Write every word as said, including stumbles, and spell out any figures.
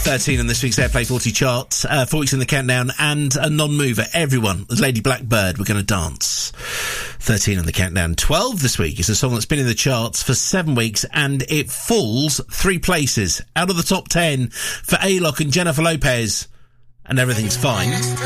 thirteen on this week's Airplay forty chart. Uh, four weeks in the countdown, and a non-mover. Everyone, as Lady Blackbird, We're Gonna Dance. thirteen on the countdown. twelve this week is a song that's been in the charts for seven weeks, and it falls three places out of the top ten for A-Lock and Jennifer Lopez. And Everything's Fine.